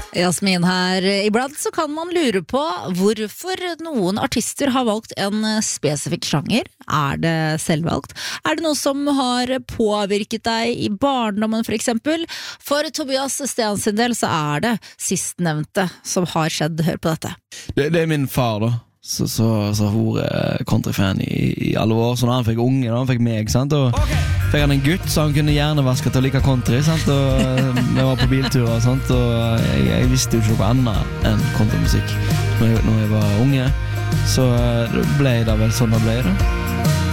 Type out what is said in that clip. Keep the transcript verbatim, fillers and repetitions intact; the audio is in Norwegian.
Jasmin her. Iblant så kan man lure på hvorfor noen artister har valgt en spesifikk sjanger. Er det selvvalgt? Er det noe som har påvirket deg i barndommen for eksempel? For Tobias Sten sin del så er det sistnevnte som har skjedd. Hør på dette. Det, det er min far da. Så, så, så hun er countryfan i, i alle år. Så når han fikk unge, da, han fikk meg, sant? Og okay. Fikk han en gutt, så han kunne hjernevaske til å like country, sant? Og vi var på bilturer, sant? Og jeg, jeg visste jo ikke noe annet enn countrymusikk når jeg, når jeg var unge. Så det ble det vel sånn det ble da.